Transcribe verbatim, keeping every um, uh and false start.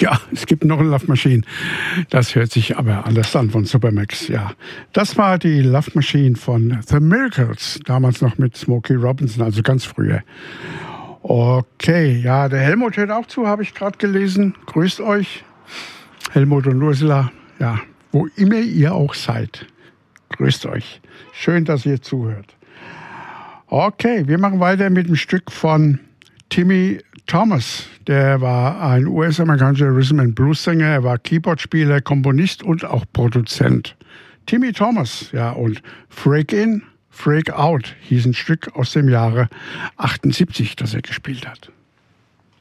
Ja, es gibt noch eine Love Machine. Das hört sich aber anders an von Supermax, ja. Das war die Love Machine von The Miracles, damals noch mit Smokey Robinson, also ganz früher. Okay, ja, der Helmut hört auch zu, habe ich gerade gelesen. Grüßt euch, Helmut und Ursula, ja, wo immer ihr auch seid. Grüßt euch. Schön, dass ihr zuhört. Okay, wir machen weiter mit einem Stück von Timmy Thomas. Der war ein U S-amerikanischer Rhythm and Blues Sänger. Er war Keyboardspieler, Komponist und auch Produzent. Timmy Thomas, ja, und Freak In, Freak Out hieß ein Stück aus dem Jahre achtundsiebzig, das er gespielt hat.